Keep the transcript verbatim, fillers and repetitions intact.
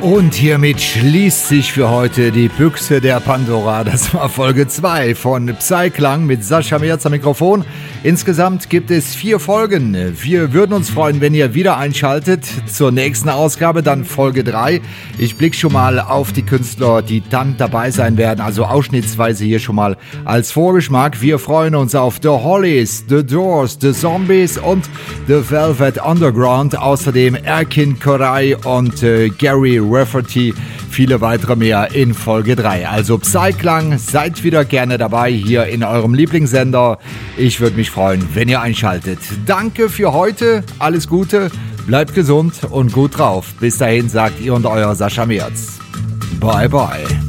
Und hiermit schließt sich für heute die Büchse der Pandora. Das war Folge zwei von Psyklang mit Sascha Merz am Mikrofon. Insgesamt gibt es vier Folgen. Wir würden uns freuen, wenn ihr wieder einschaltet zur nächsten Ausgabe, dann Folge drei. Ich blicke schon mal auf die Künstler, die dann dabei sein werden, also ausschnittsweise hier schon mal als Vorgeschmack. Wir freuen uns auf The Hollies, The Doors, The Zombies und The Velvet Underground. Außerdem Erkin Koray und äh, Gary Rafferty, viele weitere mehr in Folge drei. Also Psyklang, seid wieder gerne dabei hier in eurem Lieblingssender. Ich würde mich freuen, wenn ihr einschaltet. Danke für heute, alles Gute, bleibt gesund und gut drauf. Bis dahin sagt ihr und euer Sascha Merz. Bye bye.